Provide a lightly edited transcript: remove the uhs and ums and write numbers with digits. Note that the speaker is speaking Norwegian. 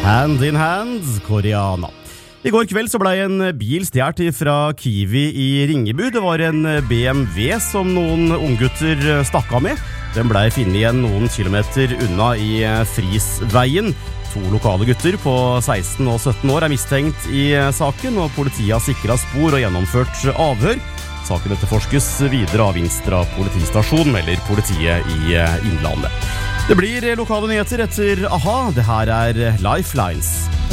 Hand in hand, Koreana. I går kveld så ble en bil stjert fra Kiwi i Ringebu. Det var en BMW som noen unggutter stakk av med. Den ble funnet igjen noen kilometer unna i Frisveien. 2 lokale gutter på 16 og 17 år er mistenkt i saken, og politiet har sikret spor og gjennomført avhør. Saken etterforskes videre av Vinstra politistasjon, melder politiet i Innlandet. Det blir lokale nyheter etter AHA. Det her er Lifelines.